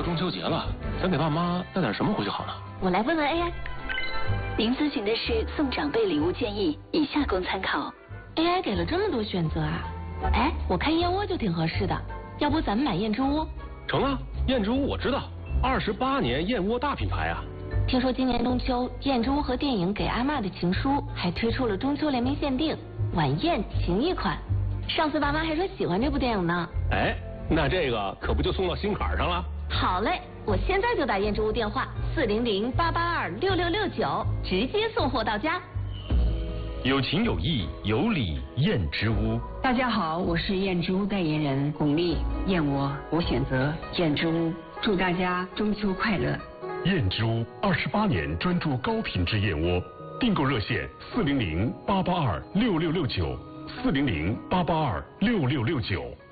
中秋节了，咱给爸妈带点什么回去好呢？ 我来问问 AI。您咨询的是送长辈礼物建议，以下供参考。AI 给了这么多选择啊！哎，我看燕窝就挺合适的，要不咱们买燕之屋？ 成啊，燕之屋我知道，28年燕窝大品牌啊。 听说今年中秋，燕之屋和电影《给阿嬷的情书》还推出了中秋联名限定晚宴情谊款。上次爸妈还说喜欢这部电影呢。 哎，那这个可不就送到心坎上了？ 好嘞，我现在就打燕之屋电话400-882-6669，直接送货到家。 有情有义有礼燕之屋。 大家好，我是燕之屋代言人巩俐，燕窝我选择燕之屋，祝大家中秋快乐。 燕之屋28年专注高品质燕窝，订购热线400-882-6669，400-882-6669。